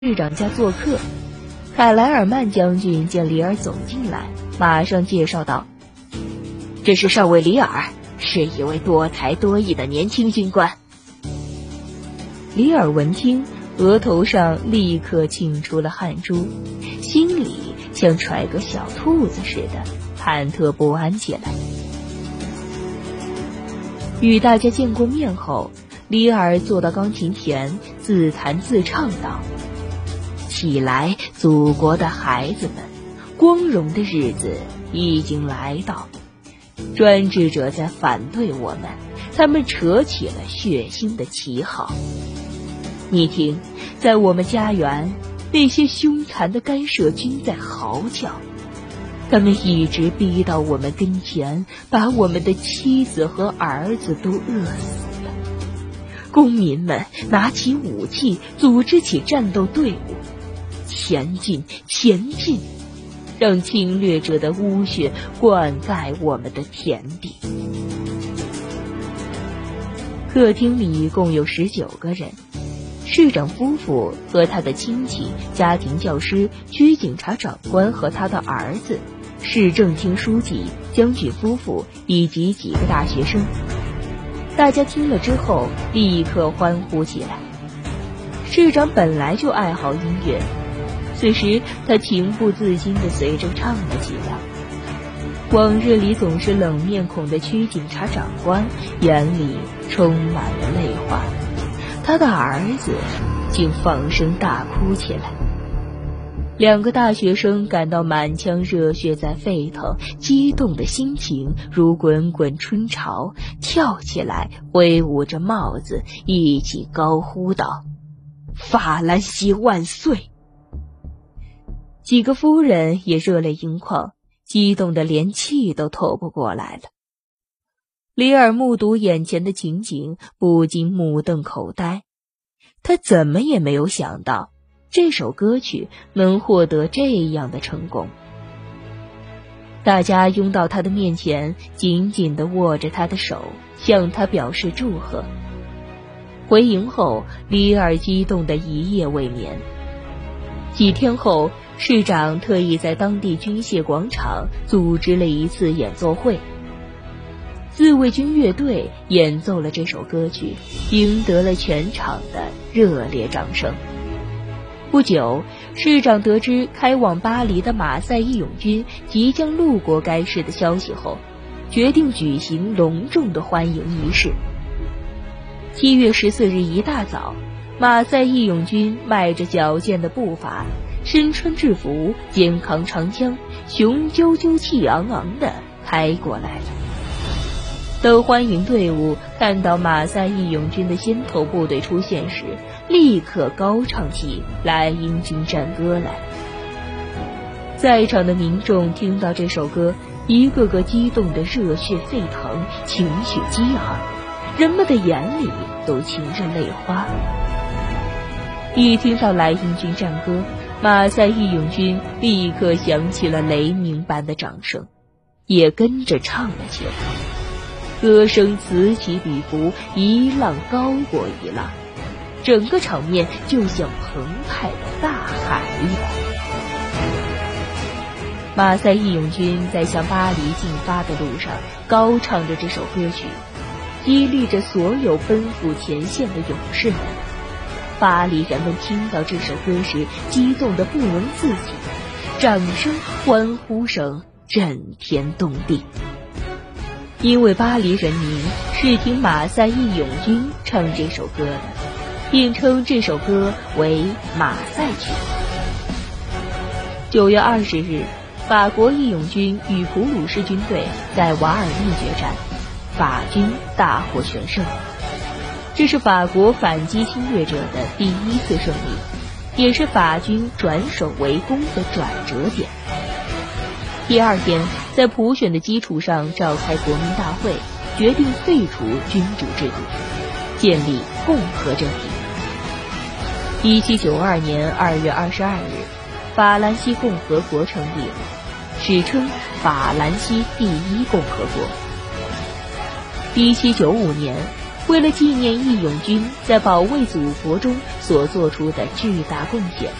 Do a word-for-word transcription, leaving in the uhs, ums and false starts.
市长家做客。凯莱尔曼将军见里尔走进来，马上介绍道：“ 这是少尉里尔，是一位多才多艺的年轻军官。” 里尔闻听，额头上立刻沁出了汗珠，心里像揣个小兔子似的忐忑不安起来。与大家见过面后，里尔坐到钢琴前，自弹自唱道：“起来，祖国的孩子们，光荣的日子已经来到。专制者在反对我们，他们扯起了血腥的旗号。你听，在我们家园，那些凶残的干涉军在嚎叫，他们一直逼到我们跟前，把我们的妻子和儿子都饿死了。公民们拿起武器，组织起战斗队伍，前进，前进，让侵略者的污血灌溉我们的田地。”客厅里共有十九个人，市长夫妇和他的亲戚、家庭教师、区警察长官和他的儿子，市政厅书记、将军夫妇以及几个大学生。大家听了之后立刻欢呼起来。市长本来就爱好音乐，此时他情不自禁地随着唱了起来。往日里总是冷面孔的区警察长官眼里充满了泪花，他的儿子竟放声大哭起来。两个大学生感到满腔热血在沸腾，激动的心情如滚滚春潮，跳起来挥舞着帽子，一起高呼道：“法兰西万岁！”几个夫人也热泪盈眶，激动得连气都透不过来了。里尔目睹眼前的情景，不禁目瞪口呆。他怎么也没有想到，这首歌曲能获得这样的成功。大家拥到他的面前，紧紧地握着他的手，向他表示祝贺。回营后，里尔激动得一夜未眠。几天后，市长特意在当地军械广场组织了一次演奏会，自卫军乐队演奏了这首歌曲，赢得了全场的热烈掌声。不久，市长得知开往巴黎的马赛义勇军即将路过该市的消息后，决定举行隆重的欢迎仪式。七月十四日一大早，马赛义勇军迈着矫健的步伐，身穿制服，肩扛长枪，雄赳赳气昂昂地开过来了。等欢迎队伍看到马赛义勇军的先头部队出现时，立刻高唱起来英军战歌来。在场的民众听到这首歌，一个个激动得热血沸腾，情绪激昂，人们的眼里都噙着泪花。一听到来英军战歌，马赛义勇军立刻响起了雷鸣般的掌声，也跟着唱了起来。歌声此起彼伏，一浪高过一浪，整个场面就像澎湃的大海一般。马赛义勇军在向巴黎进发的路上高唱着这首歌曲，激励着所有奔赴前线的勇士们。巴黎人们听到这首歌时，激动得不能自己，掌声欢呼声震天动地。因为巴黎人民是听马赛义勇军唱这首歌的，便称这首歌为马赛曲。九月二十日，法国义勇军与普鲁士军队在瓦尔密决战，法军大获全胜。这是法国反击侵略者的第一次胜利，也是法军转守为攻的转折点。第二天，在普选的基础上召开国民大会，决定废除君主制度，建立共和政体。一七九二年二月二十二日，法兰西共和国成立了，史称法兰西第一共和国。一七九五年， 为了纪念义勇军在保卫祖国中所做出的巨大贡献。